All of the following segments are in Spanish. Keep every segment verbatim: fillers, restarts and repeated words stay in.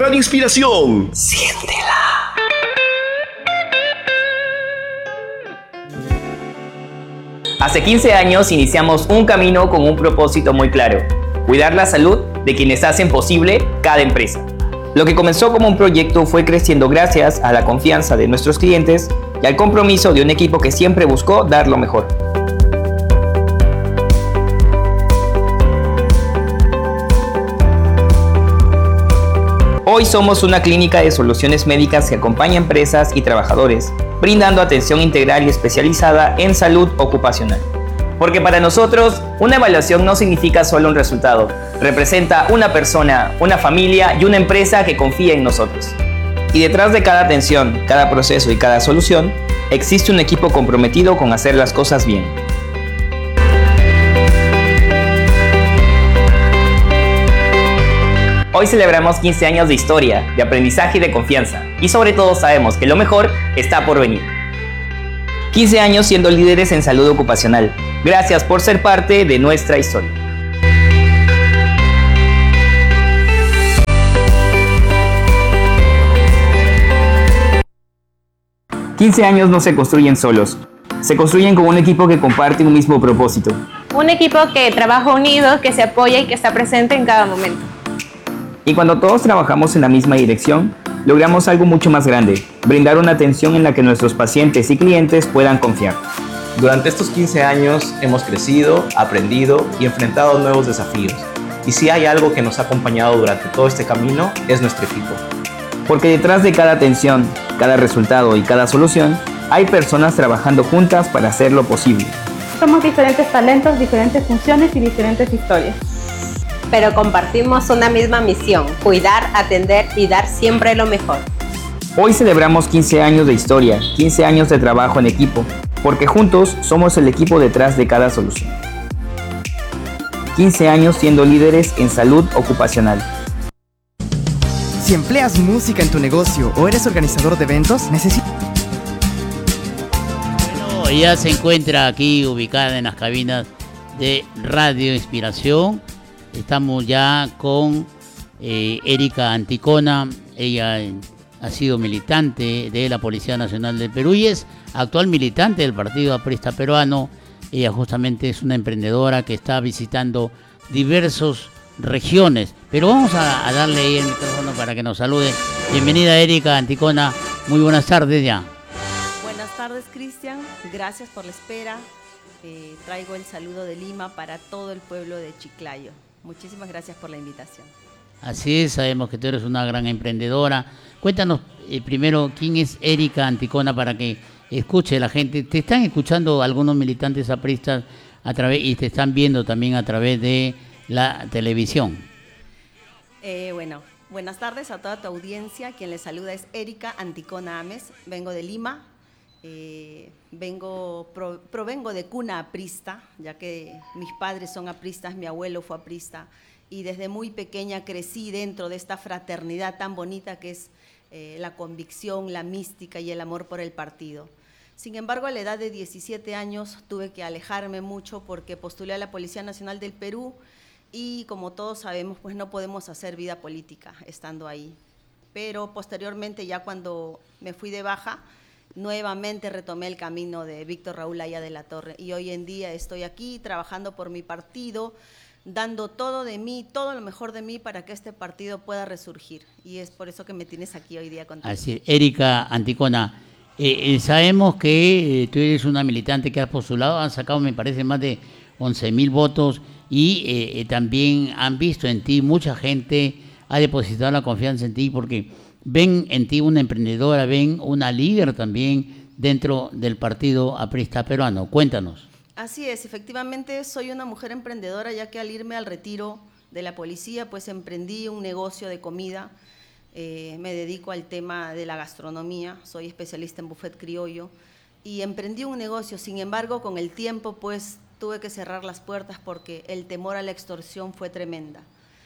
Radio Inspiración. Siéntela. Hace quince años iniciamos un camino con un propósito muy claro: cuidar la salud de quienes hacen posible cada empresa. Lo que comenzó como un proyecto fue creciendo gracias a la confianza de nuestros clientes y al compromiso de un equipo que siempre buscó dar lo mejor. Hoy somos una clínica de soluciones médicas que acompaña a empresas y trabajadores, brindando atención integral y especializada en salud ocupacional. Porque para nosotros, una evaluación no significa solo un resultado, representa una persona, una familia y una empresa que confía en nosotros. Y detrás de cada atención, cada proceso y cada solución, existe un equipo comprometido con hacer las cosas bien. Hoy celebramos quince años de historia, de aprendizaje y de confianza, y sobre todo sabemos que lo mejor está por venir. quince años siendo líderes en salud ocupacional. Gracias por ser parte de nuestra historia. quince años no se construyen solos, se construyen con un equipo que comparte un mismo propósito. Un equipo que trabaja unido, que se apoya y que está presente en cada momento. Y cuando todos trabajamos en la misma dirección, logramos algo mucho más grande: brindar una atención en la que nuestros pacientes y clientes puedan confiar. Durante estos quince años hemos crecido, aprendido y enfrentado nuevos desafíos. Y si hay algo que nos ha acompañado durante todo este camino, es nuestro equipo. Porque detrás de cada atención, cada resultado y cada solución, hay personas trabajando juntas para hacerlo posible. Somos diferentes talentos, diferentes funciones y diferentes historias. Pero compartimos una misma misión: cuidar, atender y dar siempre lo mejor. Hoy celebramos quince años de historia, quince años de trabajo en equipo, porque juntos somos el equipo detrás de cada solución. quince años siendo líderes en salud ocupacional. Si empleas música en tu negocio o eres organizador de eventos, necesitas... Bueno, ella se encuentra aquí ubicada en las cabinas de Radio Inspiración. Estamos ya con eh, Erika Anticona. Ella ha sido militante de la Policía Nacional del Perú y es actual militante del Partido Aprista Peruano. Ella justamente es una emprendedora que está visitando diversas regiones. Pero vamos a, a darle ahí el micrófono para que nos salude. Bienvenida, Erika Anticona. Muy buenas tardes ya. Buenas tardes, Cristian. Gracias por la espera. Eh, traigo el saludo de Lima para todo el pueblo de Chiclayo. Muchísimas gracias por la invitación. Así es, sabemos que tú eres una gran emprendedora. Cuéntanos eh, primero quién es Erika Anticona para que escuche la gente. Te están escuchando algunos militantes apristas a través y te están viendo también a través de la televisión. Eh, bueno, buenas tardes a toda tu audiencia. Quien les saluda es Erika Anticona Ames. Vengo de Lima. Eh, vengo, pro, provengo de cuna aprista, ya que mis padres son apristas, mi abuelo fue aprista, y desde muy pequeña crecí dentro de esta fraternidad tan bonita que es eh, la convicción, la mística y el amor por el partido. Sin embargo, a la edad de diecisiete años tuve que alejarme mucho porque postulé a la Policía Nacional del Perú y, como todos sabemos, pues no podemos hacer vida política estando ahí. Pero posteriormente, ya cuando me fui de baja, nuevamente retomé el camino de Víctor Raúl Haya de la Torre y hoy en día estoy aquí trabajando por mi partido, dando todo de mí, todo lo mejor de mí para que este partido pueda resurgir, y es por eso que me tienes aquí hoy día contigo. Así, Erika Anticona, eh, eh, sabemos que eh, tú eres una militante que has postulado, han sacado me parece más de once mil votos y eh, eh, también han visto en ti, mucha gente ha depositado la confianza en ti porque ven en ti una emprendedora, ven una líder también dentro del Partido Aprista Peruano. Cuéntanos. Así es, efectivamente soy una mujer emprendedora, ya que al irme al retiro de la policía, pues emprendí un negocio de comida. Eh, me dedico al tema de la gastronomía, soy especialista en buffet criollo y emprendí un negocio. Sin embargo, con el tiempo, pues tuve que cerrar las puertas porque el temor a la extorsión fue tremenda.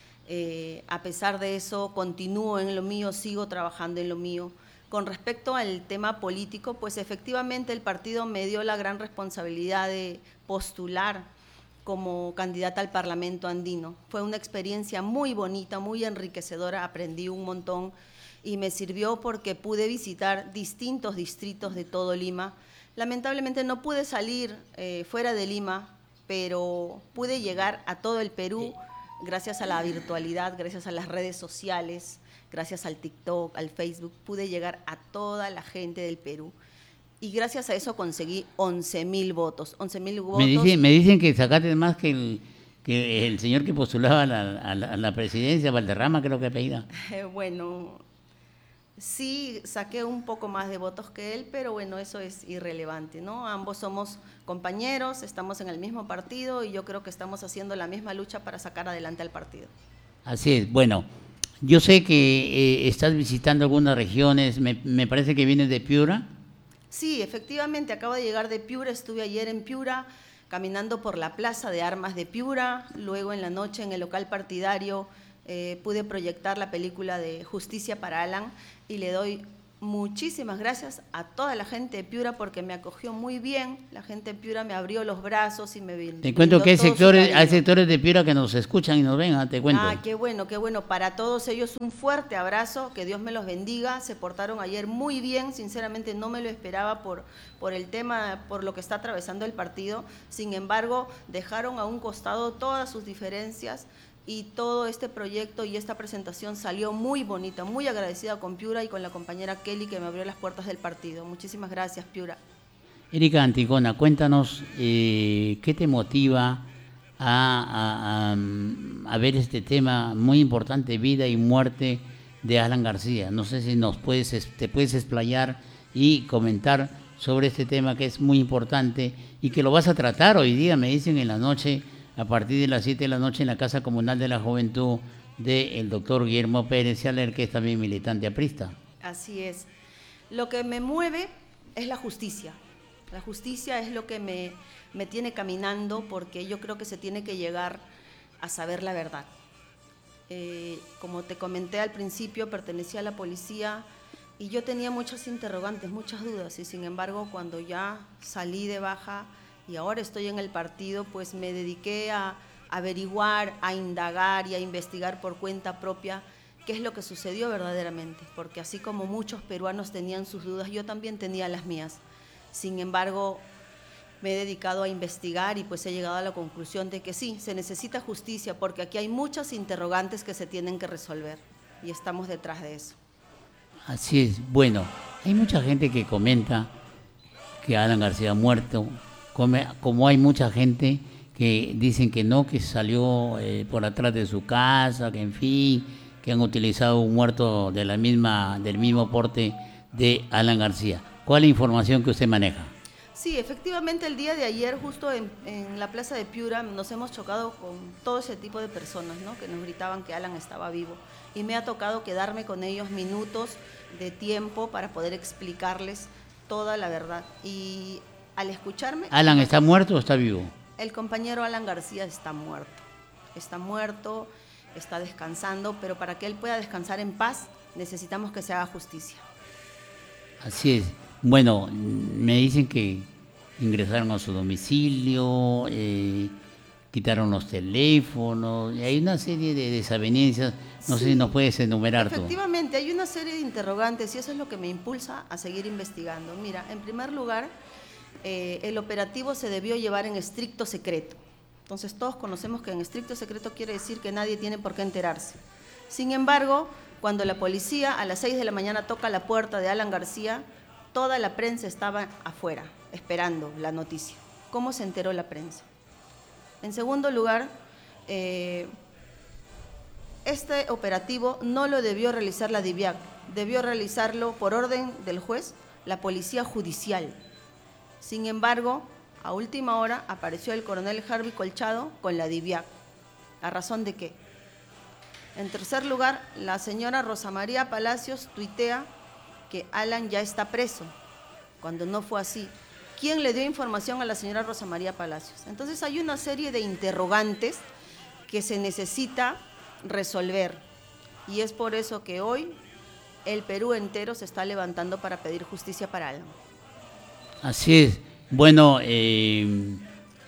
Eh, a pesar de eso, continúo en lo mío, sigo trabajando en lo mío. Con respecto al tema político, pues efectivamente el partido me dio la gran responsabilidad de postular como candidata al Parlamento andino. Fue una experiencia muy bonita, muy enriquecedora, aprendí un montón y me sirvió porque pude visitar distintos distritos de todo Lima. Lamentablemente no pude salir eh, fuera de Lima, pero pude llegar a todo el Perú gracias a la virtualidad, gracias a las redes sociales, gracias al TikTok, al Facebook, pude llegar a toda la gente del Perú. Y gracias a eso conseguí once mil votos. once mil votos. Me dicen, me dicen que sacaste más que el, que el señor que postulaba a la, a la, a la presidencia, Valderrama, creo que apellida. Eh, bueno, sí saqué un poco más de votos que él, pero bueno, eso es irrelevante, ¿no? Ambos somos compañeros, estamos en el mismo partido y yo creo que estamos haciendo la misma lucha para sacar adelante al partido. Así es, bueno, yo sé que eh, estás visitando algunas regiones, me, me parece que vienes de Piura. Sí, efectivamente, acabo de llegar de Piura, estuve ayer en Piura, caminando por la Plaza de Armas de Piura, luego en la noche en el local partidario eh, pude proyectar la película de Justicia para Alan y le doy muchísimas gracias a toda la gente de Piura porque me acogió muy bien, la gente de Piura me abrió los brazos y me brindó. Te cuento que hay todo su sectores, cariño. hay sectores de Piura que nos escuchan y nos ven, ¿ah? Te cuento. Ah, qué bueno, qué bueno. Para todos ellos un fuerte abrazo, que Dios me los bendiga. Se portaron ayer muy bien, sinceramente no me lo esperaba por, por el tema, por lo que está atravesando el partido. Sin embargo, dejaron a un costado todas sus diferencias y todo este proyecto y esta presentación salió muy bonita, muy agradecida con Piura y con la compañera Kelly que me abrió las puertas del partido. Muchísimas gracias, Piura. Erika Anticona, cuéntanos eh, qué te motiva a, a, a, a ver este tema muy importante, vida y muerte de Alan García. No sé si nos puedes, te puedes explayar y comentar sobre este tema que es muy importante y que lo vas a tratar hoy día, me dicen, en la noche, a partir de las siete de la noche en la Casa Comunal de la Juventud del doctor Guillermo Pérez Saler, que es también militante aprista. Así es. Lo que me mueve es la justicia. La justicia es lo que me, me tiene caminando porque yo creo que se tiene que llegar a saber la verdad. Eh, como te comenté al principio, pertenecía a la policía y yo tenía muchas interrogantes, muchas dudas y sin embargo cuando ya salí de baja y ahora estoy en el partido, pues me dediqué a averiguar, a indagar y a investigar por cuenta propia qué es lo que sucedió verdaderamente, porque así como muchos peruanos tenían sus dudas, yo también tenía las mías. Sin embargo, me he dedicado a investigar y pues he llegado a la conclusión de que sí, se necesita justicia, porque aquí hay muchas interrogantes que se tienen que resolver y estamos detrás de eso. Así es. Bueno, hay mucha gente que comenta que Alan García ha muerto, como, como hay mucha gente que dicen que no, que salió eh, por atrás de su casa, que en fin, que han utilizado un muerto de la misma, del mismo porte de Alan García. ¿Cuál es la información que usted maneja? Sí, efectivamente el día de ayer, justo en, en la plaza de Piura, nos hemos chocado con todo ese tipo de personas, ¿no? Que nos gritaban que Alan estaba vivo. Y me ha tocado quedarme con ellos minutos de tiempo para poder explicarles toda la verdad. Y al escucharme... ¿Alan está muerto o está vivo? El compañero Alan García está muerto. Está muerto, está descansando, pero para que él pueda descansar en paz, necesitamos que se haga justicia. Así es. Bueno, me dicen que ingresaron a su domicilio, eh, quitaron los teléfonos, y hay una serie de desavenencias, no sí. sé si nos puedes enumerar todo. Efectivamente, hay una serie de interrogantes y eso es lo que me impulsa a seguir investigando. Mira, en primer lugar, eh, el operativo se debió llevar en estricto secreto. Entonces todos conocemos que en estricto secreto quiere decir que nadie tiene por qué enterarse. Sin embargo, cuando la policía a las seis de la mañana toca la puerta de Alan García, toda la prensa estaba afuera, esperando la noticia. ¿Cómo se enteró la prensa? En segundo lugar, eh, este operativo no lo debió realizar la DIVIAC, debió realizarlo por orden del juez, la policía judicial. Sin embargo, a última hora apareció el coronel Harvey Colchado con la DIVIAC. ¿A razón de qué? En tercer lugar, la señora Rosa María Palacios tuitea que Alan ya está preso, cuando no fue así. ¿Quién le dio información a la señora Rosa María Palacios? Entonces hay una serie de interrogantes que se necesita resolver y es por eso que hoy el Perú entero se está levantando para pedir justicia para Alan. Así es. Bueno, eh,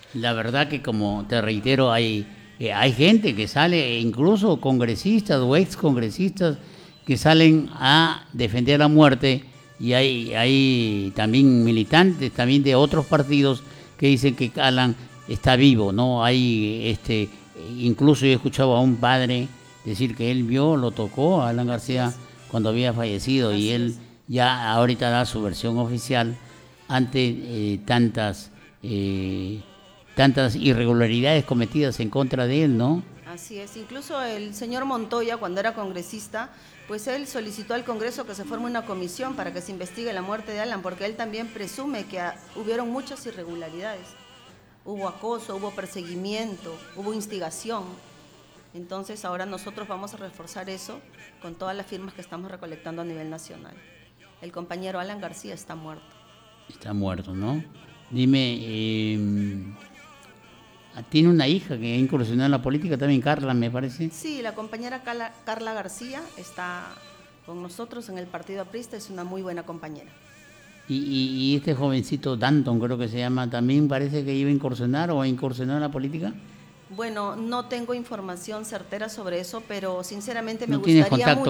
La verdad que, como te reitero, hay, eh, hay gente que sale, incluso congresistas o ex congresistas, que salen a defender la muerte, y hay, hay también militantes también de otros partidos que dicen que Alan está vivo, ¿no? Hay este, incluso yo he escuchado a un padre decir que él vio, lo tocó a Alan García cuando había fallecido, y él ya ahorita da su versión oficial ante eh, tantas eh, tantas irregularidades cometidas en contra de él, ¿no? Así es, incluso el señor Montoya, cuando era congresista, pues él solicitó al Congreso que se forme una comisión para que se investigue la muerte de Alan, porque él también presume que ah, hubieron muchas irregularidades. Hubo acoso, hubo perseguimiento, hubo instigación. Entonces ahora nosotros vamos a reforzar eso con todas las firmas que estamos recolectando a nivel nacional. El compañero Alan García está muerto. Está muerto, ¿no? Dime, eh, tiene una hija que ha incursionado en la política también, Carla, me parece. Sí, la compañera Carla, Carla García está con nosotros en el Partido Aprista, es una muy buena compañera. Y, y, y este jovencito Danton, creo que se llama, también parece que iba a incursionar o a incursionar en la política. Bueno, no tengo información certera sobre eso, pero sinceramente me ¿No tienes gustaría contacto mucho